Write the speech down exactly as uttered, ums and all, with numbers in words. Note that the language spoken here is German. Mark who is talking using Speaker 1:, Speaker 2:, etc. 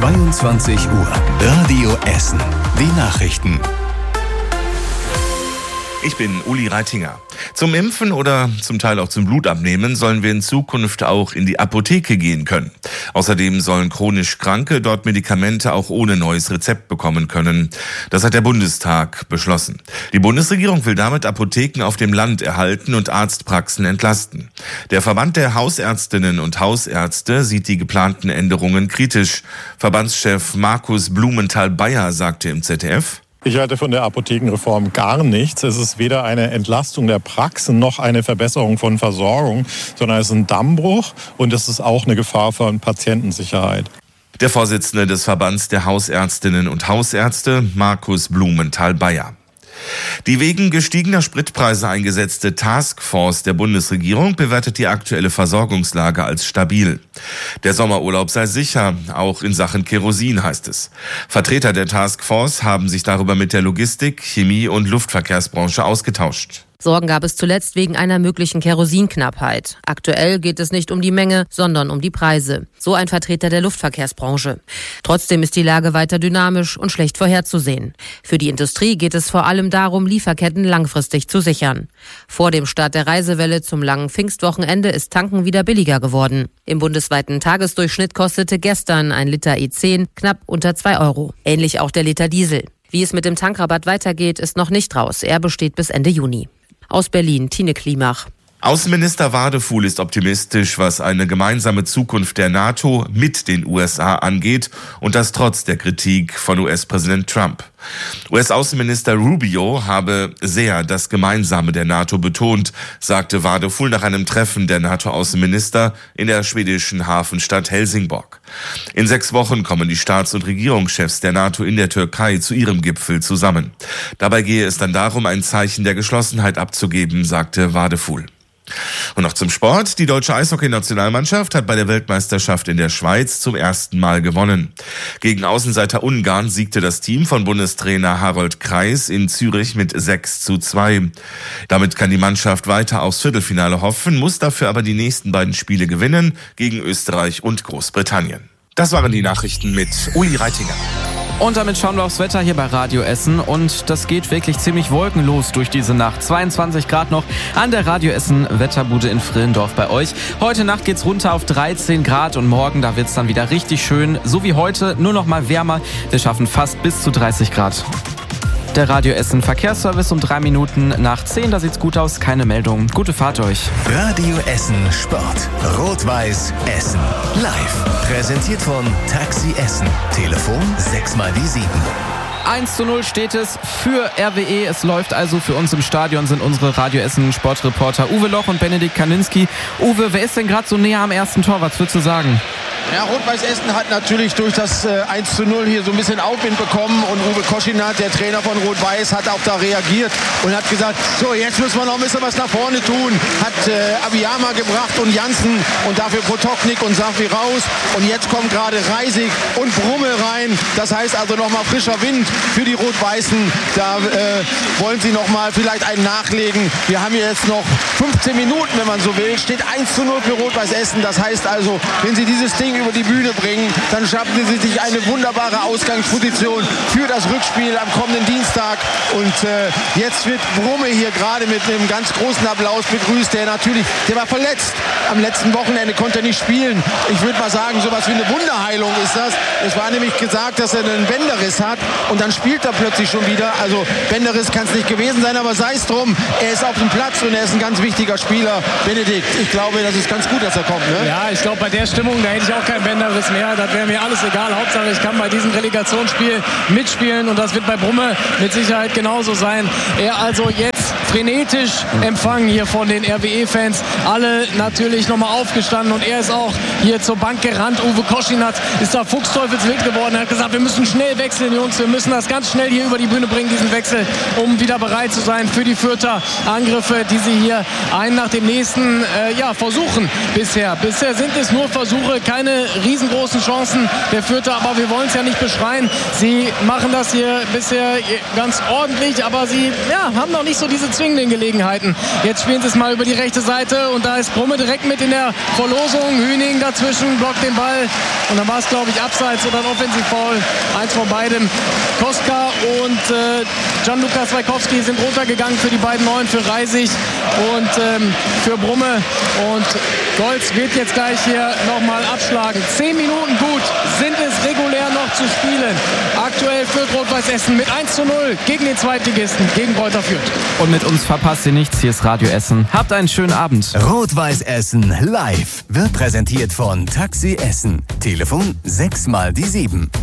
Speaker 1: zweiundzwanzig Uhr. Radio Essen. Die Nachrichten.
Speaker 2: Ich bin Uli Reitinger. Zum Impfen oder zum Teil auch zum Blutabnehmen sollen wir in Zukunft auch in die Apotheke gehen können. Außerdem sollen chronisch Kranke dort Medikamente auch ohne neues Rezept bekommen können. Das hat der Bundestag beschlossen. Die Bundesregierung will damit Apotheken auf dem Land erhalten und Arztpraxen entlasten. Der Verband der Hausärztinnen und Hausärzte sieht die geplanten Änderungen kritisch. Verbandschef Markus Blumenthal-Beyer sagte im Z D F:
Speaker 3: Ich halte von der Apothekenreform gar nichts. Es ist weder eine Entlastung der Praxen noch eine Verbesserung von Versorgung, sondern es ist ein Dammbruch und es ist auch eine Gefahr für Patientensicherheit.
Speaker 2: Der Vorsitzende des Verbands der Hausärztinnen und Hausärzte, Markus Blumenthal-Beyer. Die wegen gestiegener Spritpreise eingesetzte Taskforce der Bundesregierung bewertet die aktuelle Versorgungslage als stabil. Der Sommerurlaub sei sicher, auch in Sachen Kerosin, heißt es. Vertreter der Taskforce haben sich darüber mit der Logistik-, Chemie- und Luftverkehrsbranche ausgetauscht.
Speaker 4: Sorgen gab es zuletzt wegen einer möglichen Kerosinknappheit. Aktuell geht es nicht um die Menge, sondern um die Preise. So ein Vertreter der Luftverkehrsbranche. Trotzdem ist die Lage weiter dynamisch und schlecht vorherzusehen. Für die Industrie geht es vor allem darum, Lieferketten langfristig zu sichern. Vor dem Start der Reisewelle zum langen Pfingstwochenende ist Tanken wieder billiger geworden. Im bundesweiten Tagesdurchschnitt kostete gestern ein Liter E zehn knapp unter zwei Euro. Ähnlich auch der Liter Diesel. Wie es mit dem Tankrabatt weitergeht, ist noch nicht raus. Er besteht bis Ende Juni. Aus Berlin, Tine Klimach.
Speaker 2: Außenminister Wadefuhl ist optimistisch, was eine gemeinsame Zukunft der NATO mit den U S A angeht, und das trotz der Kritik von U S-Präsident Trump. U S-Außenminister Rubio habe sehr das Gemeinsame der NATO betont, sagte Wadefuhl nach einem Treffen der NATO-Außenminister in der schwedischen Hafenstadt Helsingborg. In sechs Wochen kommen die Staats- und Regierungschefs der NATO in der Türkei zu ihrem Gipfel zusammen. Dabei gehe es dann darum, ein Zeichen der Geschlossenheit abzugeben, sagte Wadefuhl. Und noch zum Sport. Die deutsche Eishockey-Nationalmannschaft hat bei der Weltmeisterschaft in der Schweiz zum ersten Mal gewonnen. Gegen Außenseiter Ungarn siegte das Team von Bundestrainer Harold Kreis in Zürich mit sechs zu zwei. Damit kann die Mannschaft weiter aufs Viertelfinale hoffen, muss dafür aber die nächsten beiden Spiele gewinnen gegen Österreich und Großbritannien. Das waren die Nachrichten mit Uli Reitinger.
Speaker 5: Und damit schauen wir aufs Wetter hier bei Radio Essen. Und das geht wirklich ziemlich wolkenlos durch diese Nacht. zweiundzwanzig Grad noch an der Radio Essen Wetterbude in Frillendorf bei euch. Heute Nacht geht's runter auf dreizehn Grad und morgen, da wird's dann wieder richtig schön. So wie heute, nur noch mal wärmer. Wir schaffen fast bis zu dreißig Grad. Der Radio Essen Verkehrsservice um drei Minuten nach zehn, da sieht's gut aus, keine Meldung. Gute Fahrt euch.
Speaker 1: Radio Essen Sport. Rot-Weiß Essen. Live. Präsentiert von Taxi Essen. Telefon sechs mal die sieben.
Speaker 5: eins zu null steht es für R W E. Es läuft also für uns im Stadion, sind unsere Radio Essen Sportreporter Uwe Loch und Benedikt Kaninski. Uwe, wer ist denn gerade so näher am ersten Tor? Was würdest du sagen?
Speaker 6: Ja, Rot-Weiß Essen hat natürlich durch das äh, eins zu null hier so ein bisschen Aufwind bekommen und Uwe Koschinat, der Trainer von Rot-Weiß, hat auch da reagiert und hat gesagt, so jetzt müssen wir noch ein bisschen was nach vorne tun, hat äh, Abiyama gebracht und Janssen und dafür Potoknik und Safi raus und jetzt kommt gerade Reisig und Brummel rein, das heißt also nochmal frischer Wind für die Rot-Weißen, da äh, wollen sie nochmal vielleicht einen nachlegen. Wir haben hier jetzt noch fünfzehn Minuten, wenn man so will, steht eins zu null für Rot-Weiß Essen, das heißt also, wenn sie dieses Ding über die Bühne bringen, dann schaffen sie sich eine wunderbare Ausgangsposition für das Rückspiel am kommenden Dienstag. Und äh, jetzt wird Brumme hier gerade mit einem ganz großen Applaus begrüßt, der natürlich, der war verletzt. Am letzten Wochenende konnte er nicht spielen. Ich würde mal sagen, sowas wie eine Wunderheilung ist das. Es war nämlich gesagt, dass er einen Bänderriss hat und dann spielt er plötzlich schon wieder. Also Bänderriss kann es nicht gewesen sein, aber sei es drum, er ist auf dem Platz und er ist ein ganz wichtiger Spieler. Benedikt, ich glaube, das ist ganz gut, dass er kommt. Ne?
Speaker 7: Ja, ich glaube, bei der Stimmung, da hätte ich auch kein Bänderriss mehr. Das wäre mir alles egal. Hauptsache, ich kann bei diesem Relegationsspiel mitspielen und das wird bei Brumme mit Sicherheit genauso sein. Er also jetzt frenetisch empfangen hier von den R W E-Fans. Alle natürlich nochmal aufgestanden und er ist auch hier zur Bank gerannt. Uwe Koschinat ist da fuchsteufelswild geworden. Er hat gesagt, wir müssen schnell wechseln, Jungs. Wir müssen das ganz schnell hier über die Bühne bringen, diesen Wechsel, um wieder bereit zu sein für die Fürther Angriffe, die sie hier einen nach dem nächsten äh, ja, versuchen bisher. Bisher sind es nur Versuche, keine riesengroßen Chancen der Fürther, aber wir wollen es ja nicht beschreien. Sie machen das hier bisher ganz ordentlich, aber sie ja, haben noch nicht so diese Züge zwingenden Gelegenheiten. Jetzt spielen sie es mal über die rechte Seite und da ist Brumme direkt mit in der Verlosung. Hüning dazwischen, blockt den Ball und dann war es, glaube ich, Abseits oder ein Offensivfoul. Eins von beidem. Kostka und äh, Gianluca Zwaikowski sind runtergegangen für die beiden Neuen, für Reisig und ähm, für Brumme. Und Golz wird jetzt gleich hier nochmal abschlagen. Zehn Minuten gut sind es regulär noch zu spielen. Aktuell führt Rot-Weiß Essen mit eins zu null gegen den Zweitligisten, gegen Greuther Fürth.
Speaker 5: Und mit uns verpasst ihr nichts. Hier ist Radio Essen. Habt einen schönen Abend.
Speaker 1: Rot-Weiß Essen live wird präsentiert von Taxi Essen. Telefon sechs mal die sieben.